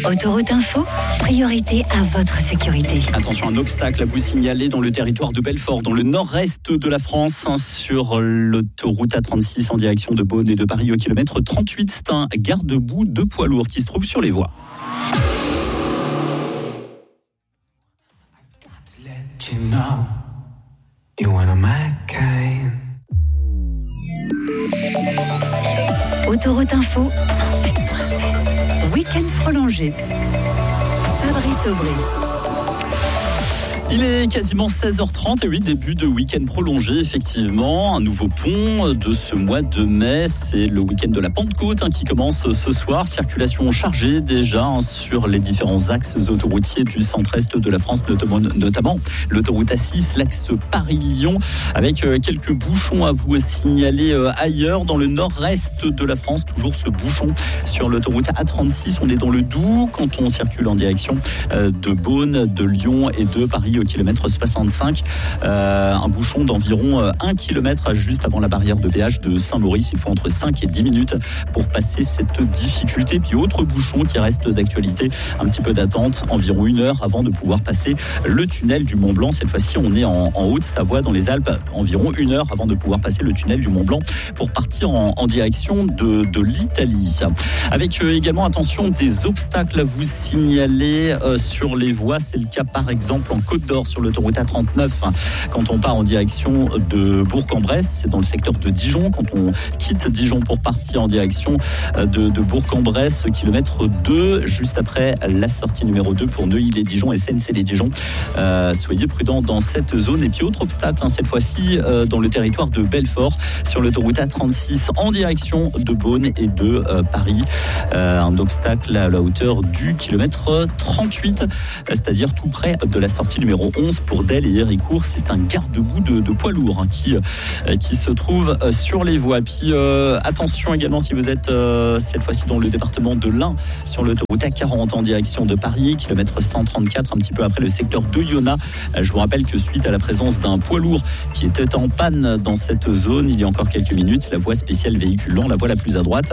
Autoroute Info, priorité à votre sécurité. Attention, un obstacle à vous signaler dans le territoire de Belfort, dans le nord-est de la France, sur l'autoroute A36 en direction de Beaune et de Paris au kilomètre 38. C'est un garde-boue de poids lourds qui se trouve sur les voies. Autoroute Info 107.7. Week-end prolongé. Fabrice Aubry. Il est quasiment 16h30 et oui, début de week-end prolongé, effectivement. Un nouveau pont de ce mois de mai, c'est le week-end de la Pentecôte qui commence ce soir. Circulation chargée déjà sur les différents axes autoroutiers du centre-est de la France, notamment l'autoroute A6, l'axe Paris-Lyon, avec quelques bouchons à vous signaler ailleurs. Dans le nord-est de la France, toujours ce bouchon sur l'autoroute A36. On est dans le Doubs quand on circule en direction de Beaune, de Lyon et de Paris au kilomètre 65, un bouchon d'environ 1 km juste avant la barrière de péage de Saint-Maurice. Il faut entre 5 et 10 minutes pour passer cette difficulté. Puis autre bouchon qui reste d'actualité, un petit peu d'attente, environ 1 heure avant de pouvoir passer le tunnel du Mont-Blanc. Cette fois-ci, on est en Haute-Savoie, dans les Alpes, environ 1 heure avant de pouvoir passer le tunnel du Mont-Blanc pour partir en direction de l'Italie. Avec également, attention, des obstacles à vous signaler sur les voies. C'est le cas par exemple en Côte d'Or sur l'autoroute A39 quand on part en direction de Bourg-en-Bresse. C'est dans le secteur de Dijon. Quand on quitte Dijon pour partir en direction de Bourg-en-Bresse, kilomètre 2, juste après la sortie numéro 2 pour Neuilly-les-Dijon et Sennecey-les-Dijon. Soyez prudents dans cette zone. Et puis autre obstacle, cette fois-ci dans le territoire de Belfort sur l'autoroute A36 en direction de Beaune et de Paris. Un obstacle à la hauteur du kilomètre 38, c'est-à-dire tout près de la sortie numéro 11 pour Delle et Héricourt. C'est un garde-boue de poids lourd qui se trouve sur les voies. Puis attention également si vous êtes cette fois-ci dans le département de l'Ain sur l'autoroute A40 en direction de Paris, kilomètre 134, un petit peu après le secteur d'Oyonnax. Je vous rappelle que suite à la présence d'un poids lourd qui était en panne dans cette zone il y a encore quelques minutes, la voie spéciale véhicule lent, la voie la plus à droite,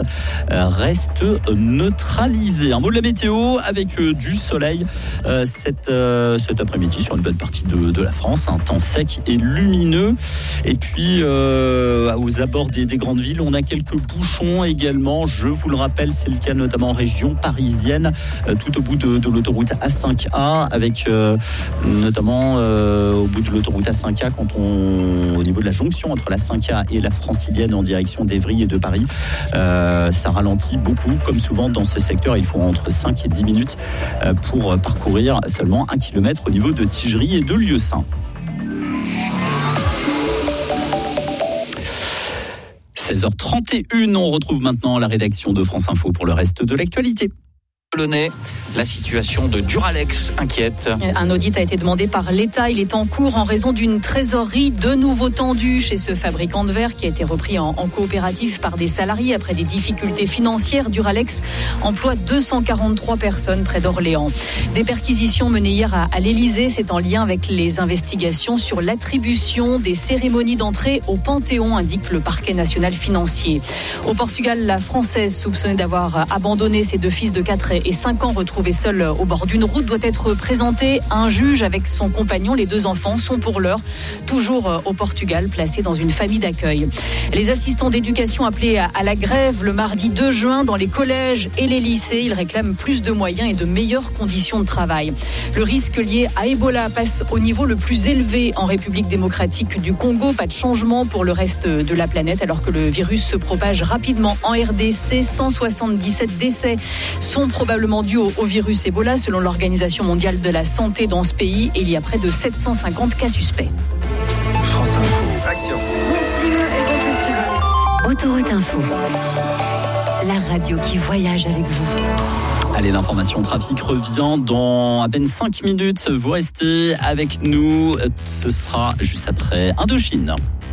reste neutralisée. Un mot de la météo avec du soleil cet après-midi sur une bonne partie de la France, un temps sec et lumineux. Et puis aux abords des grandes villes, on a quelques bouchons également. Je vous le rappelle, c'est le cas notamment en région parisienne, tout au bout de l'autoroute A5A, avec notamment au bout de l'autoroute A5A, au niveau de la jonction entre la 5A et la Francilienne en direction d'Évry et de Paris. Ça ralentit beaucoup, comme souvent dans ce secteur. Il faut entre 5 et 10 minutes pour parcourir seulement 1 kilomètre au niveau de Tigerie et de Lieusaint. 16h31, on retrouve maintenant la rédaction de France Info pour le reste de l'actualité. La situation de Duralex inquiète. Un audit a été demandé par l'État. Il est en cours en raison d'une trésorerie de nouveau tendue chez ce fabricant de verre qui a été repris en coopératif par des salariés après des difficultés financières. Duralex emploie 243 personnes près d'Orléans. Des perquisitions menées hier à l'Élysée. C'est en lien avec les investigations sur l'attribution des cérémonies d'entrée au Panthéon, indique le parquet national financier. Au Portugal, la Française soupçonnée d'avoir abandonné ses 2 fils de 4 et 5 ans retrouvés seuls au bord d'une route doit être présentée à un juge avec son compagnon. Les 2 enfants sont pour l'heure toujours au Portugal, placés dans une famille d'accueil. Les assistants d'éducation appelés à la grève le mardi 2 juin dans les collèges et les lycées. Ils réclament plus de moyens et de meilleures conditions de travail. Le risque lié à Ebola passe au niveau le plus élevé en République démocratique du Congo. Pas de changement pour le reste de la planète alors que le virus se propage rapidement en RDC. 177 décès sont probablement dus au virus Ebola selon l'Organisation mondiale de la santé dans ce pays. Et il y a près de 750 cas suspects. France Info, action. Autoroute Info, la radio qui voyage avec vous. Allez, l'information trafic revient dans à peine 5 minutes. Vous restez avec nous. Ce sera juste après Indochine.